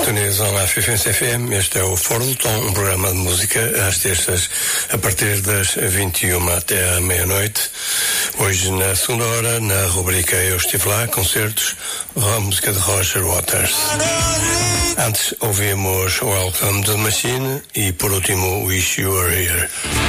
Sintonizam na Frequência FM. Este é o Fora do Tom, um programa de música às terças a partir das 21 até à meia-noite. Hoje, na segunda hora, na rubrica Eu Estive Lá, concertos, a música de Roger Waters. Antes ouvimos Welcome to the Machine e, por último, Wish You Were Here.